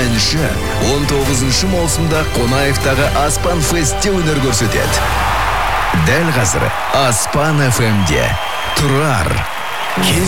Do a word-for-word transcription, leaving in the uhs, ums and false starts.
әнші он тоғызыншы маусымда Қонаевтағы Аспан Фестте өнер көрсетеді. Дәл қазір Аспан эф эмде Тұрар.